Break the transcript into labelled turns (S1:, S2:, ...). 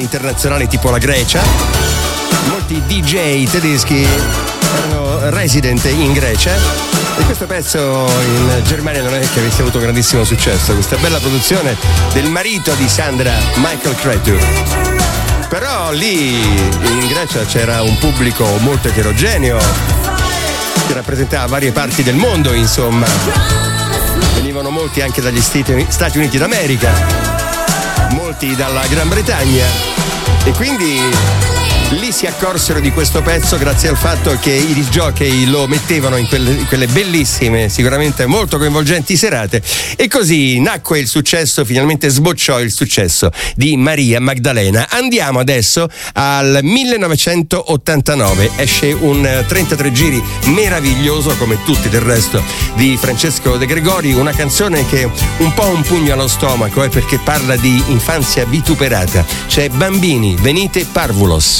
S1: internazionali tipo la Grecia. Molti DJ tedeschi erano resident in Grecia e questo pezzo in Germania non è che avesse avuto grandissimo successo. Questa bella produzione del marito di Sandra, Michael Cretu. Però lì in Grecia c'era un pubblico molto eterogeneo che rappresentava varie parti del mondo, insomma. Venivano molti anche dagli Stati Uniti d'America, molti dalla Gran Bretagna, e quindi lì si accorsero di questo pezzo grazie al fatto che i disc jockey lo mettevano in quelle bellissime, sicuramente molto coinvolgenti serate, e così nacque il successo, finalmente sbocciò il successo di Maria Maddalena. Andiamo adesso al 1989, esce un 33 giri meraviglioso come tutti del resto di Francesco De Gregori, una canzone che è un po' un pugno allo stomaco, perché parla di infanzia vituperata. C'è Bambini, venite parvulos.